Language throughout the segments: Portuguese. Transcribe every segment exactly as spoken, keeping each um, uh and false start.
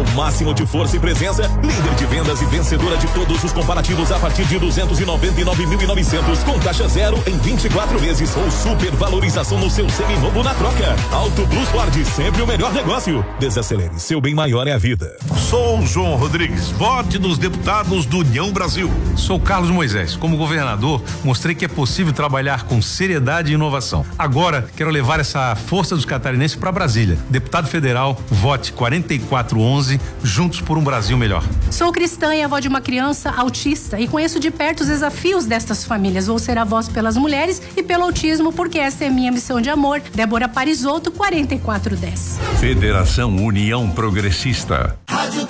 máximo de força e presença, líder de vendas e vencedora de todos os comparativos a partir de duzentos e noventa e nove mil e novecentos, com taxa zero em vinte e quatro vezes ou super valorização no seu seminovo na troca. Auto Plus Ford, sempre o melhor negócio. Desacelere, seu bem maior é a vida. Sou o João Rodrigues, vote nos deputados do União Brasil. Sou Carlos Moisés, como governador, mostrei que é possível trabalhar com seriedade e inovação. Agora, quero levar essa força dos catarinenses para Brasília. Deputado federal, vote quarenta e quatro onze, juntos por um Brasil melhor. Sou cristã e avó de uma criança autista e conheço de perto os desafios destas famílias. Vou ser a voz pelas mulheres e pelo autismo, porque essa é minha missão de amor. Débora Parisotto, quarenta e quatro dez. Federação União Progressista. Rádio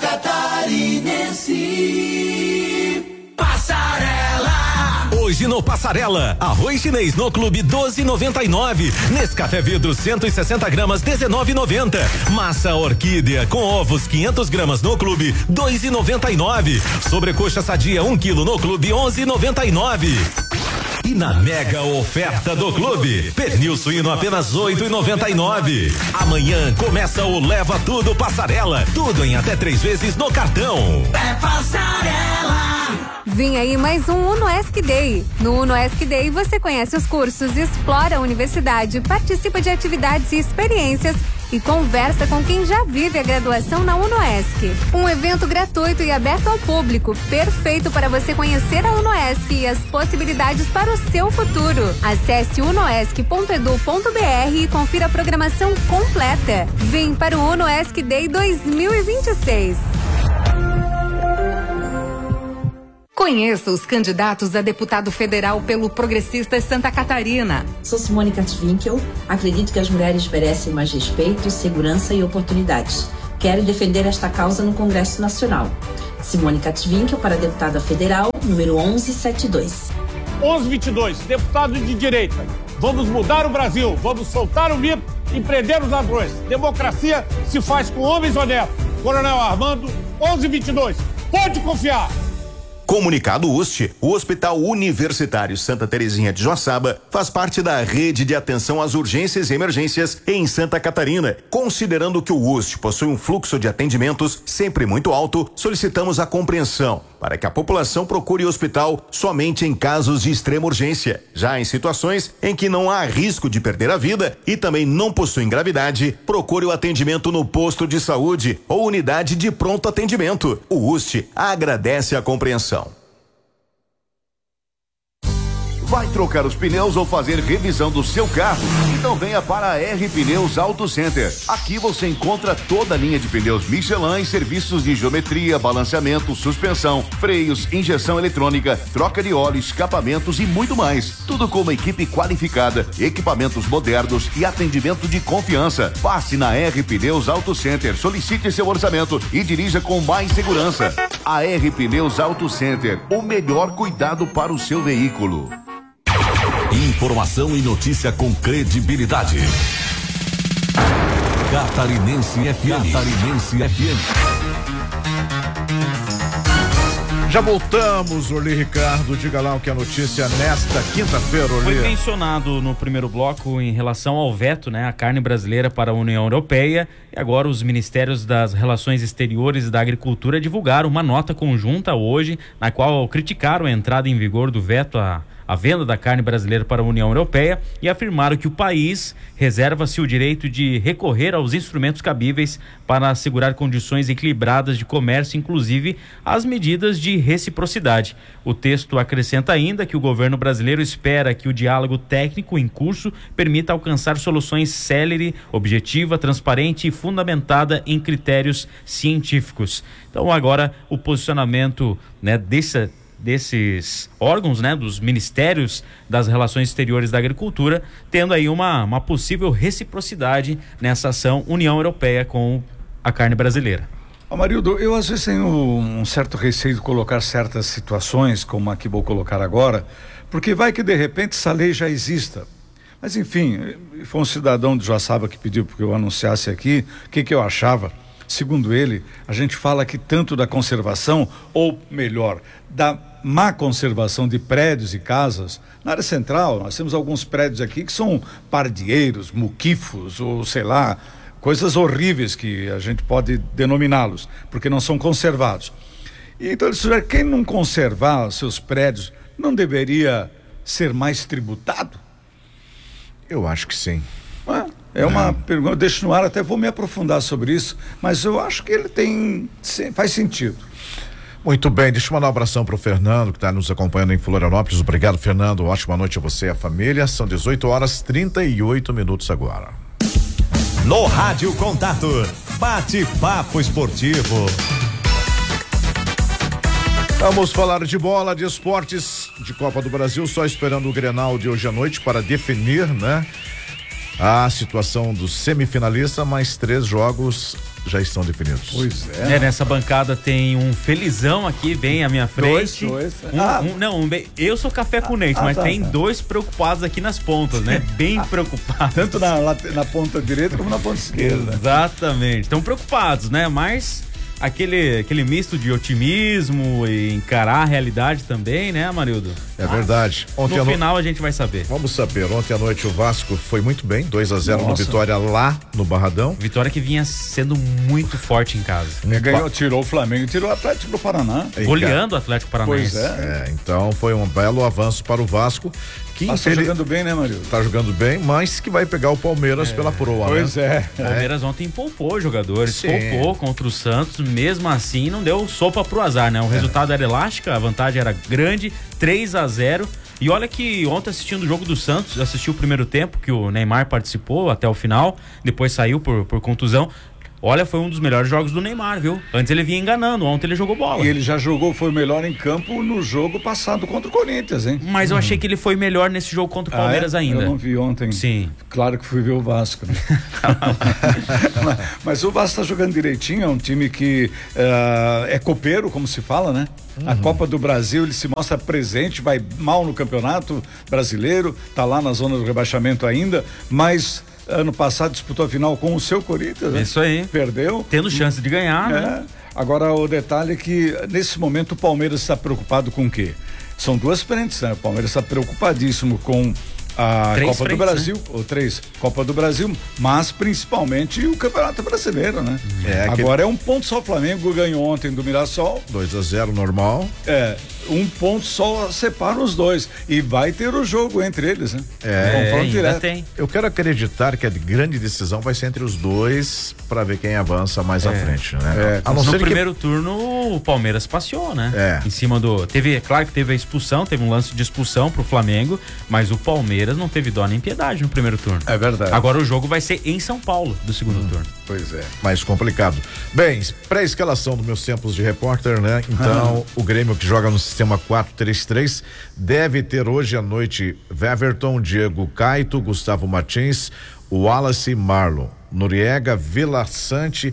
Catarinense. Passarela. Hoje no Passarela, arroz chinês no Clube doze e noventa e nove, Nescafé Vidro cento e sessenta gramas dezenove e noventa, massa orquídea com ovos quinhentas gramas no Clube dois e noventa e nove, sobrecoxa sadia um quilo no Clube onze e noventa e nove. E na mega oferta do Clube, pernil suíno apenas oito e noventa e nove. Amanhã começa o Leva Tudo Passarela, tudo em até três vezes no cartão. É Passarela. Vem aí mais um UnoESC Day. No UnoESC Day você conhece os cursos, explora a universidade, participa de atividades e experiências e conversa com quem já vive a graduação na UnoESC. Um evento gratuito e aberto ao público, perfeito para você conhecer a UnoESC e as possibilidades para o seu futuro. Acesse unoesc ponto edu ponto br e confira a programação completa. Vem para o UnoESC Day dois mil e vinte e seis. Conheça os candidatos a deputado federal pelo Progressistas Santa Catarina. Sou Simone Katwinkel. Acredito que as mulheres merecem mais respeito, segurança e oportunidades. Quero defender esta causa no Congresso Nacional. Simone Katwinkel para deputada federal, número onze setenta e dois. onze vinte e dois, deputado de direita. Vamos mudar o Brasil, vamos soltar o mito e prender os ladrões. Democracia se faz com homens honestos. Coronel Armando, onze vinte e dois. Pode confiar. Comunicado U S T, o Hospital Universitário Santa Terezinha de Joaçaba faz parte da rede de atenção às urgências e emergências em Santa Catarina. Considerando que o U S T possui um fluxo de atendimentos sempre muito alto, solicitamos a compreensão para que a população procure o hospital somente em casos de extrema urgência. Já em situações em que não há risco de perder a vida e também não possuem gravidade, procure o atendimento no posto de saúde ou unidade de pronto atendimento. O U S T agradece a compreensão. Vai trocar os pneus ou fazer revisão do seu carro? Então venha para a R Pneus Auto Center. Aqui você encontra toda a linha de pneus Michelin e serviços de geometria, balanceamento, suspensão, freios, injeção eletrônica, troca de óleo, escapamentos e muito mais. Tudo com uma equipe qualificada, equipamentos modernos e atendimento de confiança. Passe na R Pneus Auto Center, solicite seu orçamento e dirija com mais segurança. A R Pneus Auto Center, o melhor cuidado para o seu veículo. Informação e notícia com credibilidade. Catarinense F M. Catarinense F M. Já voltamos, Orly Ricardo, diga lá o que é a notícia nesta quinta-feira, Orly. Foi mencionado no primeiro bloco em relação ao veto, né, a carne brasileira para a União Europeia, e agora os Ministérios das Relações Exteriores e da Agricultura divulgaram uma nota conjunta hoje, na qual criticaram a entrada em vigor do veto a a venda da carne brasileira para a União Europeia e afirmaram que o país reserva-se o direito de recorrer aos instrumentos cabíveis para assegurar condições equilibradas de comércio, inclusive as medidas de reciprocidade. O texto acrescenta ainda que o governo brasileiro espera que o diálogo técnico em curso permita alcançar soluções célere, objetiva, transparente e fundamentada em critérios científicos. Então agora o posicionamento, né, dessa desses órgãos, né, dos Ministérios das Relações Exteriores da Agricultura, tendo aí uma, uma possível reciprocidade nessa ação União Europeia com a carne brasileira. Amarildo, eu às vezes tenho um certo receio de colocar certas situações, como a que vou colocar agora, porque vai que de repente essa lei já exista. Mas enfim, foi um cidadão de Joaçaba que pediu que eu anunciasse aqui o que, que eu achava. Segundo ele, a gente fala aqui tanto da conservação, ou melhor, da má conservação de prédios e casas. Na área central, nós temos alguns prédios aqui que são pardieiros, muquifos, ou sei lá, coisas horríveis que a gente pode denominá-los, porque não são conservados. E então ele sugere, quem não conservar seus prédios não deveria ser mais tributado? Eu acho que sim. É uma é. pergunta, eu deixo no ar, até vou me aprofundar sobre isso, mas eu acho que ele tem, faz sentido. Muito bem, deixa eu mandar um abração pro Fernando, que está nos acompanhando em Florianópolis. Obrigado, Fernando, ótima noite a você e a família. São dezoito horas e trinta e oito minutos agora. No Rádio Contato, bate-papo esportivo. Vamos falar de bola, de esportes, de Copa do Brasil, só esperando o Grenal de hoje à noite para definir, né? A situação do semifinalista, mais três jogos já estão definidos. Pois é. É, nessa bancada tem um felizão aqui, bem à minha frente. Dois, dois. Um, Ah. um, não, um bem, eu sou café com leite, Ah, mas tá, tem tá. dois preocupados aqui nas pontas, né? Bem preocupados. Tanto na, na ponta direita como na ponta esquerda. Exatamente. Estão preocupados, né? Mas aquele, aquele misto de otimismo e encarar a realidade também, né, Amarildo? É verdade. Ontem no no... final a gente vai saber. Vamos saber. Ontem à noite o Vasco foi muito bem, dois a zero no Vitória lá no Barradão. Vitória que vinha sendo muito forte em casa. Ele ganhou, tirou o Flamengo e tirou o Atlético do Paraná. Goleando o Atlético Paranaense. Pois é. É, então foi um belo avanço para o Vasco. Que Tá infeliz... jogando bem, né, Mario? Tá jogando bem, mas que vai pegar o Palmeiras é. pela proa. Pois né? é. O Palmeiras ontem poupou jogadores, Sim. poupou contra o Santos, mesmo assim não deu sopa pro azar, né? O resultado era elástico, a vantagem era grande, três a zero. E olha que ontem assistindo o jogo do Santos, assisti o primeiro tempo que o Neymar participou até o final, depois saiu por, por contusão. Olha, foi um dos melhores jogos do Neymar, viu? Antes ele vinha enganando, ontem ele jogou bola. E ele já jogou, foi o melhor em campo no jogo passado contra o Corinthians, hein? Mas eu achei que ele foi melhor nesse jogo contra o Palmeiras ah, é? ainda. Eu não vi ontem. Sim. Claro que fui ver o Vasco, né? mas, mas o Vasco tá jogando direitinho, é um time que uh, é copeiro, como se fala, né? Uhum. A Copa do Brasil, ele se mostra presente, vai mal no Campeonato Brasileiro, tá lá na zona do rebaixamento ainda, mas ano passado disputou a final com o seu Corinthians, né? Isso aí. Perdeu. Tendo chance de ganhar, é. né? Agora o detalhe é que nesse momento o Palmeiras está preocupado com o quê? São duas frentes, né? O Palmeiras está preocupadíssimo com a três Copa frentes, do Brasil, né? ou três, Copa do Brasil, mas principalmente o Campeonato Brasileiro, né? É, Agora aquele... é um ponto só, o Flamengo ganhou ontem do Mirassol. dois a zero normal. É, um ponto só separa os dois e vai ter o jogo entre eles, né? É, confronto ainda direto. tem. Eu quero acreditar que a grande decisão vai ser entre os dois para ver quem avança mais É. à frente, né? É, a não no ser primeiro que... turno o Palmeiras passeou, né? É. Em cima do... Teve, é claro que teve a expulsão, teve um lance de expulsão pro Flamengo, mas o Palmeiras não teve dó nem piedade no primeiro turno. É verdade. Agora o jogo vai ser em São Paulo, do segundo hum. turno. Pois é. mais complicado. Bem, pré-escalação dos meus tempos de repórter, né? Então, o Grêmio que joga no sistema quatro três três deve ter hoje à noite Weverton, Diego Caito, Gustavo Martins, Wallace, Marlon, Noriega, Vila Sante,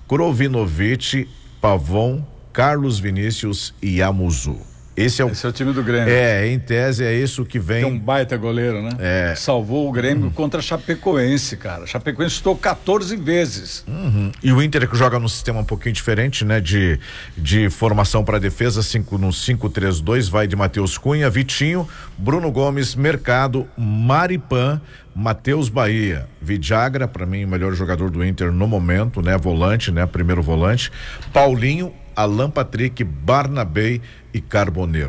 Krovinovic, Pavon, Carlos Vinícius e Amuzu. Esse é o, Esse é o time do Grêmio. É, em tese é isso que vem. É um baita goleiro, né? É. Salvou o Grêmio uhum. contra a Chapecoense, cara. Chapecoense chutou quatorze vezes. Uhum. E o Inter que joga num sistema um pouquinho diferente, né? De, de formação para defesa, cinco, no cinco três dois, vai de Matheus Cunha, Vitinho, Bruno Gomes, Mercado, Maripan, Matheus Bahia, Vidagra, para mim o melhor jogador do Inter no momento, né? Volante, né? Primeiro volante, Paulinho, Alan Patrick, Barnabé e Carboneiro.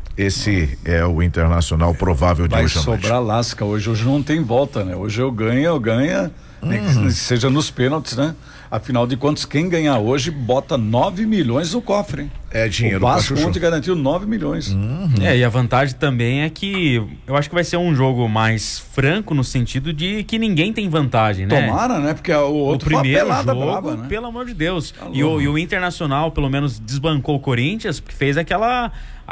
Esse é o Internacional provável de Vai hoje à noite. Vai sobrar lasca hoje, hoje não tem volta, né? Hoje eu ganho, eu ganho, uhum. nem que seja nos pênaltis, né? Afinal de contas, quem ganhar hoje bota nove milhões no cofre, hein? É dinheiro. O Vasco ontem garantiu nove milhões. Uhum. É, e a vantagem também é que eu acho que vai ser um jogo mais franco no sentido de que ninguém tem vantagem, né? Tomara, né? Porque o outro o primeiro foi uma jogo, brava, né? pelo amor de Deus. Tá e, o, e o Internacional, pelo menos, desbancou o Corinthians, porque fez aquela...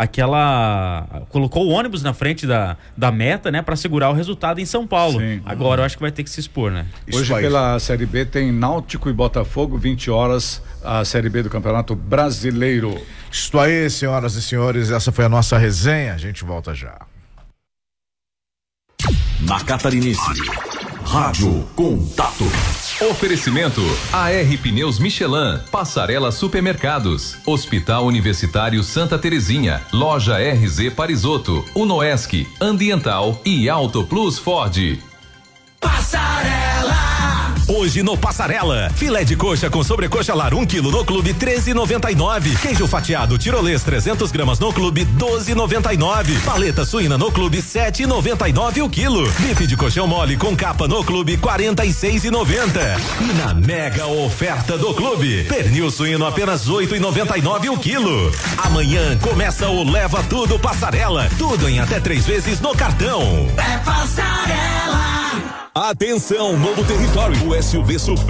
aquela colocou o ônibus na frente da, da meta, né, para segurar o resultado em São Paulo. Sim. Agora eu acho que vai ter que se expor, né? Hoje pela Série B tem Náutico e Botafogo, vinte horas, a Série B do Campeonato Brasileiro. Isto aí, senhoras e senhores, essa foi a nossa resenha, a gente volta já. Na Catarinense, Rádio Contato. Oferecimento A R Pneus Michelin, Passarela Supermercados, Hospital Universitário Santa Terezinha, Loja R Z Parisotto, Unoesc, Ambiental e Auto Plus Ford. Passarela. Hoje no Passarela, filé de coxa com sobrecoxa lar um quilo no clube treze e noventa e nove. Queijo fatiado tirolês trezentas gramas no clube doze e noventa e nove. Paleta suína no clube sete e noventa e nove o quilo. Bife de colchão mole com capa no clube quarenta e seis e noventa. E na mega oferta do clube, pernil suíno apenas oito e noventa e nove o quilo. Amanhã começa o Leva Tudo Passarela, tudo em até três vezes no cartão. É Passarela. Atenção, novo território, o S U V Supremo